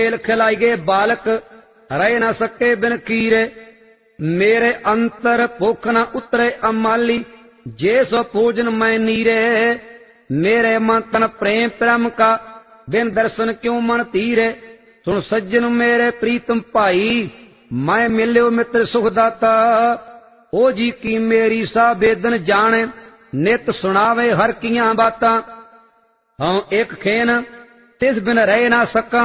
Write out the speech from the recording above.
खेल खिलाइगे बालक रह न सके बिन कीरे। मेरे अंतर भुख न उतरे अमाली जे सो पूजन मैं नीरे। मेरे मन तन प्रेम प्रेम का बिन दर्शन क्यों मन तीरे। सुन सज्जन मेरे प्रीतम भाई मैं मिल्यो मित्र सुखदाता। ओ जी की मेरी सा बेदन जाने नित सुनावे हर कियां बातां। हाँ एक खेन तिस बिन रह ना सका